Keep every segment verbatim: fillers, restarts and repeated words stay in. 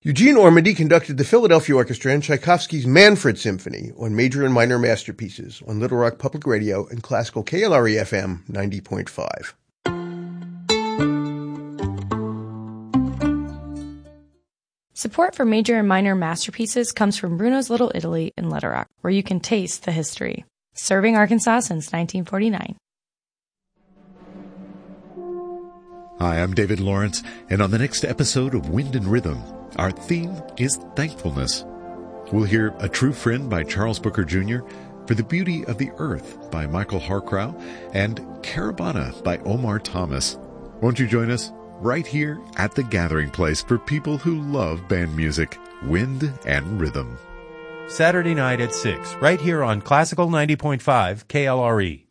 Eugene Ormandy conducted the Philadelphia Orchestra and Tchaikovsky's Manfred Symphony on Major and Minor Masterpieces on Little Rock Public Radio and Classical K L R E F M ninety point five. Support for Major and Minor Masterpieces comes from Bruno's Little Italy in Little Rock, where you can taste the history. Serving Arkansas since nineteen forty-nine. Hi, I'm David Lawrence, and on the next episode of Wind and Rhythm, our theme is thankfulness. We'll hear A True Friend by Charles Booker Junior, For the Beauty of the Earth by Michael Harcrow, and Caravana by Omar Thomas. Won't you join us right here at the gathering place for people who love band music, Wind and Rhythm? Saturday night at six, right here on Classical ninety point five K L R E.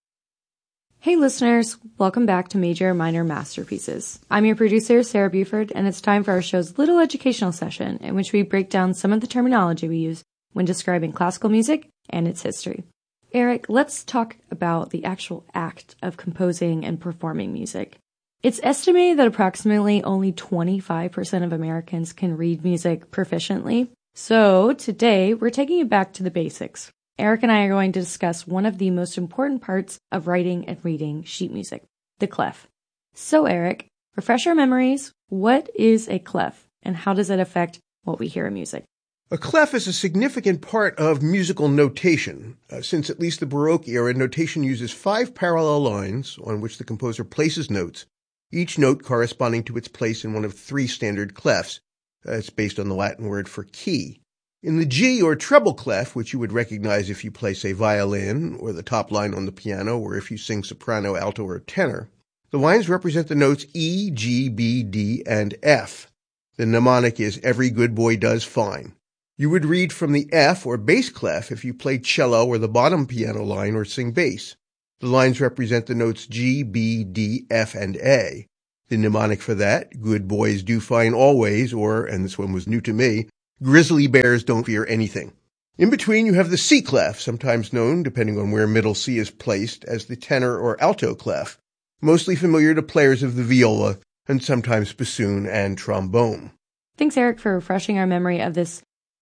Hey listeners, welcome back to Major and Minor Masterpieces. I'm your producer, Sarah Buford, and it's time for our show's little educational session in which we break down some of the terminology we use when describing classical music and its history. Eric, let's talk about the actual act of composing and performing music. It's estimated that approximately only twenty-five percent of Americans can read music proficiently. So today, we're taking it back to the basics. Eric and I are going to discuss one of the most important parts of writing and reading sheet music, the clef. So Eric, refresh our memories. What is a clef, and how does it affect what we hear in music? A clef is a significant part of musical notation. Uh, since at least the Baroque era, notation uses five parallel lines on which the composer places notes, each note corresponding to its place in one of three standard clefs. Uh, it's based on the Latin word for key. In the G or treble clef, which you would recognize if you play, say, violin, or the top line on the piano, or if you sing soprano, alto, or tenor, the lines represent the notes E, G, B, D, and F. The mnemonic is every good boy does fine. You would read from the F or bass clef if you play cello or the bottom piano line or sing bass. The lines represent the notes G, B, D, F, and A. The mnemonic for that, good boys do fine always, or, and this one was new to me, grizzly bears don't fear anything. In between, you have the C clef, sometimes known, depending on where middle C is placed, as the tenor or alto clef, mostly familiar to players of the viola and sometimes bassoon and trombone. Thanks, Eric, for refreshing our memory of this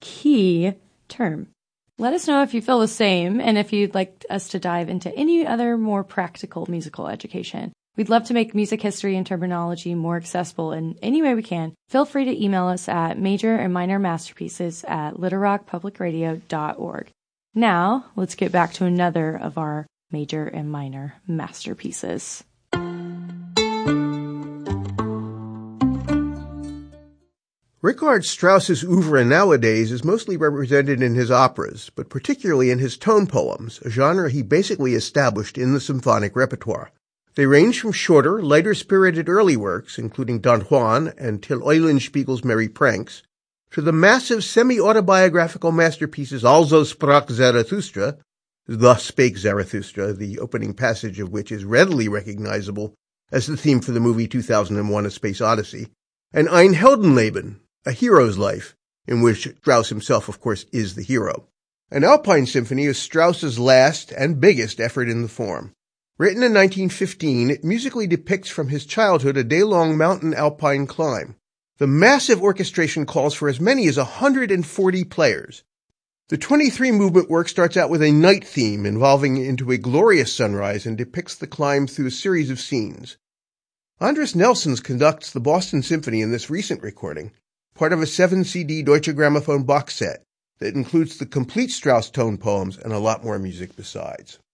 key term. Let us know if you feel the same and if you'd like us to dive into any other more practical musical education. We'd love to make music history and terminology more accessible in any way we can. Feel free to email us at major and minor masterpieces at little rock public radio dot org. Now, let's get back to another of our major and minor masterpieces. Richard Strauss's oeuvre nowadays is mostly represented in his operas, but particularly in his tone poems, a genre he basically established in the symphonic repertoire. They range from shorter, lighter-spirited early works, including Don Juan and Till Eulenspiegel's Merry Pranks, to the massive semi-autobiographical masterpieces Also sprach Zarathustra, Thus Spake Zarathustra, the opening passage of which is readily recognizable as the theme for the movie two thousand one: A Space Odyssey, and Ein Heldenleben, A Hero's Life, in which Strauss himself, of course, is the hero. An Alpine Symphony is Strauss's last and biggest effort in the form. Written in nineteen fifteen, it musically depicts from his childhood a day-long mountain alpine climb. The massive orchestration calls for as many as one hundred forty players. The twenty-three movement work starts out with a night theme involving into a glorious sunrise and depicts the climb through a series of scenes. Andris Nelsons conducts the Boston Symphony in this recent recording, part of a seven C D Deutsche Grammophon box set that includes the complete Strauss tone poems and a lot more music besides.